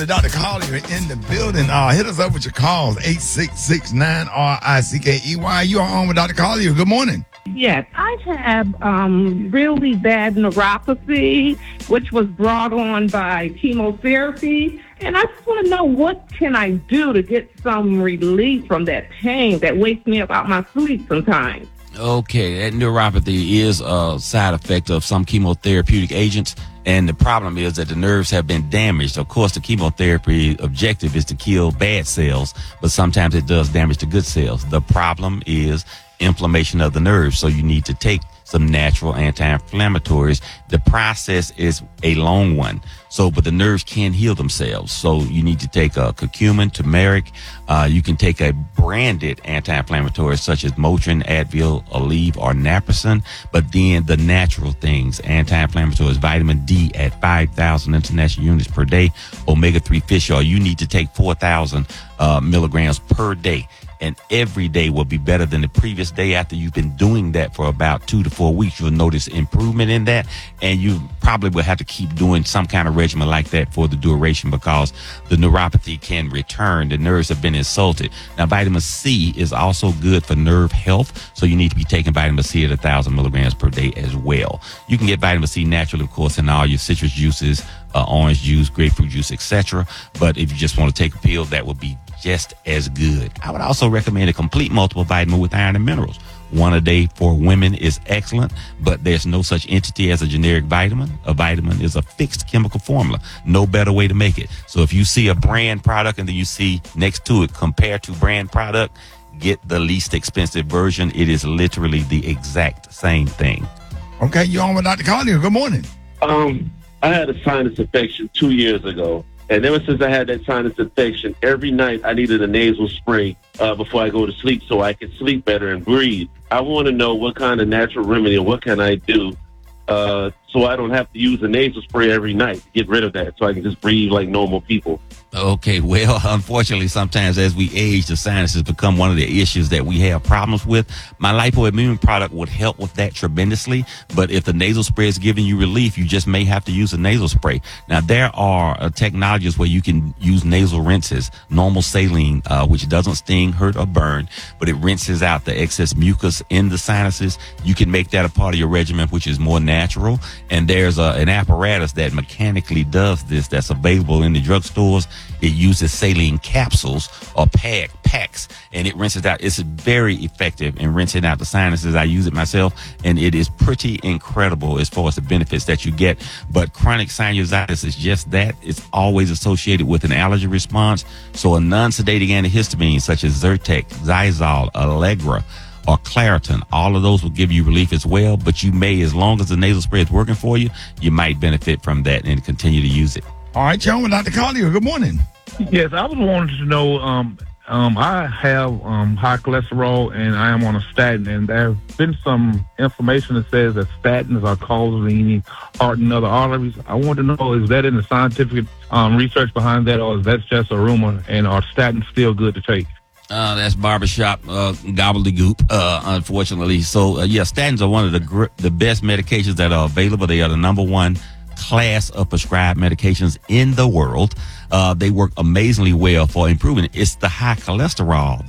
Dr. Collier in the building. Hit us up with your calls, 866-9-RICKEY. You are on with Dr. Collier. Good morning. Yes, I have really bad neuropathy, which was brought on by chemotherapy. And I just want to know, what can I do to get some relief from that pain that wakes me up out my sleep sometimes? Okay, that neuropathy is a side effect of some chemotherapeutic agents. And the problem is that the nerves have been damaged. Of course, the chemotherapy objective is to kill bad cells, but sometimes it does damage to good cells. The problem is inflammation of the nerves. So you need to take some natural anti-inflammatories. The process is a long one. But the nerves can heal themselves. So you need to take curcumin, turmeric. You can take a branded anti-inflammatory such as Motrin, Advil, Aleve, or Naproxen. But then the natural things, anti-inflammatories, vitamin D at 5,000 international units per day, omega-3 fish oil. You need to take 4,000 milligrams per day. And every day will be better than the previous day. After you've been doing that for about 2 to 4 weeks, you'll notice improvement in that. And you probably will have to keep doing some kind of regimen like that for the duration, because the neuropathy can return. The nerves have been insulted. Now, vitamin C is also good for nerve health. So you need to be taking vitamin C at 1,000 milligrams per day as well. You can get vitamin C naturally, of course, in all your citrus juices, orange juice, grapefruit juice, etc. But if you just want to take a pill, that would be just as good. I would also recommend a complete multiple vitamin with iron and minerals. One a day for women is excellent, but there's no such entity as a generic vitamin. A vitamin is a fixed chemical formula. No better way to make it. So if you see a brand product and then you see next to it, compared to brand product, get the least expensive version. It is literally the exact same thing. Okay, you're on with Dr. Collier. Good morning. I had a sinus infection 2 years ago. And ever since I had that sinus infection, every night I needed a nasal spray before I go to sleep so I can sleep better and breathe. I want to know what kind of natural remedy and what can I do so I don't have to use a nasal spray every night to get rid of that, so I can just breathe like normal people. Okay, well, unfortunately, sometimes as we age, the sinuses become one of the issues that we have problems with. My lipoimmune product would help with that tremendously. But if the nasal spray is giving you relief, you just may have to use a nasal spray. Now, there are technologies where you can use nasal rinses, normal saline, which doesn't sting, hurt, or burn, but it rinses out the excess mucus in the sinuses. You can make that a part of your regimen, which is more natural. And there's an apparatus that mechanically does this that's available in the drugstores. It uses saline capsules or packs, and it rinses out. It's very effective in rinsing out the sinuses. I use it myself, and it is pretty incredible as far as the benefits that you get. But chronic sinusitis is just that. It's always associated with an allergy response. So a non-sedating antihistamine such as Zyrtec, Xyzal, Allegra, or Claritin, all of those will give you relief as well. But you may, as long as the nasal spray is working for you, you might benefit from that and continue to use it. All right, John, with Dr. Collier. Good morning. Yes, I was wanting to know, I have high cholesterol and I am on a statin, and there's been some information that says that statins are causing heart and other arteries. I want to know, is that in the scientific research behind that, or is that just a rumor, and are statins still good to take? That's barbershop gobbledygook, unfortunately. So, statins are one of the best medications that are available. They are the number one class of prescribed medications in the world. They work amazingly well for improving it. It's the high cholesterol